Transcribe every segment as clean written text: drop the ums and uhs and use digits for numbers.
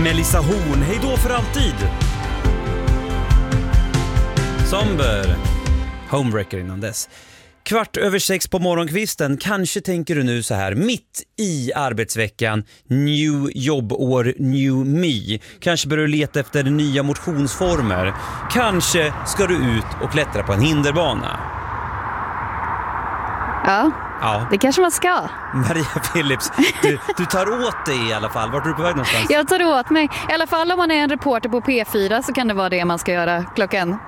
Melissa Horn, hej då för alltid. Somber, Homewrecker innan dess. 6:15 på morgonkvisten. Kanske tänker du nu så här, mitt i arbetsveckan, new jobbår, new me. Kanske börjar du leta efter nya motionsformer. Kanske ska du ut och klättra på en hinderbana. Ja, det kanske man ska. Maria Philips, du tar åt dig i alla fall. Vart är du på väg någonstans? Jag tar åt mig. I alla fall om man är en reporter på P4 så kan det vara det man ska göra klockan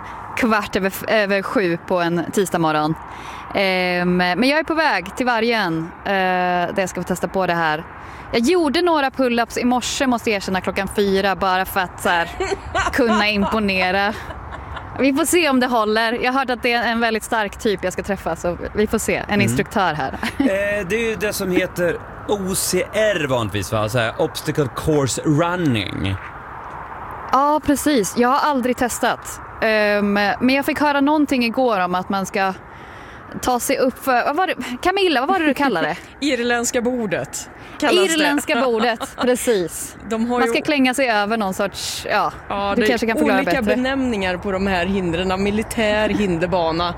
6:15 på en tisdag morgon. Men jag är på väg till Vargen där jag ska få testa på det här. Jag gjorde några pull-ups i morse, måste jag erkänna, klockan 4 bara för att så här, kunna imponera. Vi får se om det håller. Jag har hört att det är en väldigt stark typ jag ska träffa, så vi får se. En instruktör här. Det är ju det som heter OCR vanligtvis, va? Så här, Obstacle Course Running. Ja, precis. Jag har aldrig testat. Men jag fick höra någonting igår om att man ska ta sig upp för... Camilla, vad var det du kallade det? Irländska bordet. Irländska bordet, precis. Man ska klänga sig över någon sorts... Ja, du kanske kan förklara olika bättre. Benämningar på de här hindren. Militär hinderbana.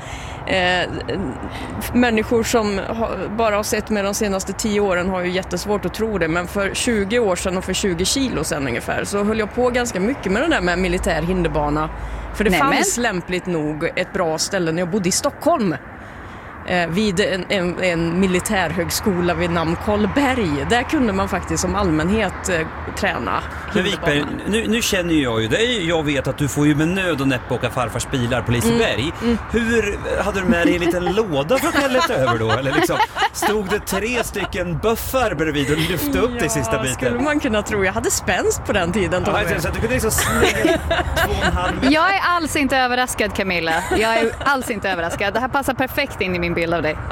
Människor som bara har sett med de senaste 10 åren har ju jättesvårt att tro det. Men för 20 år sedan och för 20 kilo sedan ungefär så höll jag på ganska mycket med det där med militär hinderbana. För det fanns lämpligt nog ett bra ställe när jag bodde i Stockholm. Vid en militärhögskola vid namn Karlberg. Där kunde man faktiskt som allmänhet träna. Men Wikberg, nu känner jag ju dig. Jag vet att du får ju med nöd och näppe åka farfars bilar på Liseberg. Hur hade du med dig en liten låda för att kället över då? Eller liksom, stod det 3 stycken buffar bredvid och lyfte upp dig sista biten? Skulle man kunna tro. Jag hade spänst på den tiden. Så att du kunde liksom slänga 2,5 meter. Jag är alls inte överraskad, Camilla. Jag är alls inte överraskad. Det här passar perfekt in i min bild av dig.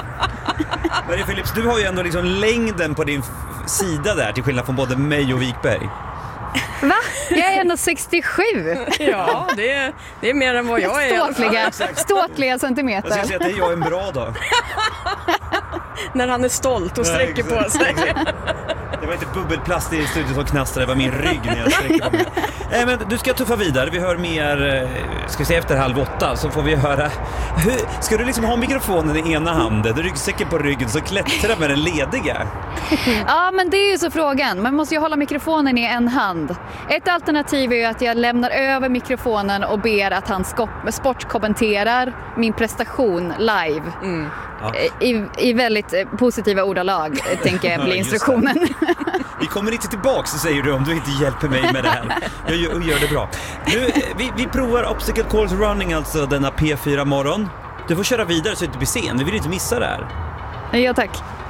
Maria Philips, du har ju ändå liksom längden på din sida där, till skillnad från både mig och Wikberg. Va? Jag är ändå 67. Ja, det är mer än vad jag är. Ståtliga centimeter. Jag ska säga att det är jag en bra dag. När han är stolt och sträcker på sig. Det var inte bubbelplast i studion som knastrade, det var min rygg när jag sträcker på mig. Men du ska tuffa vidare, vi hör mer, ska vi säga efter 7:30, så får vi höra. Ska du liksom ha mikrofonen i ena handen, ryggsäcken på ryggen, så klättra med den lediga? Ja, men det är ju så frågan. Man måste ju hålla mikrofonen i en hand. Ett alternativ är ju att jag lämnar över mikrofonen och ber att han sportkommenterar min prestation live. I väldigt positiva ordalag, tänker jag, bli instruktionen. Vi kommer inte tillbaks, så säger du, om du inte hjälper mig med det här. Jag gör det bra. Nu, vi provar Obstacle Course Running, alltså denna P4 morgon. Du får köra vidare så att du blir sen, vi vill inte missa det här. Ja, tack.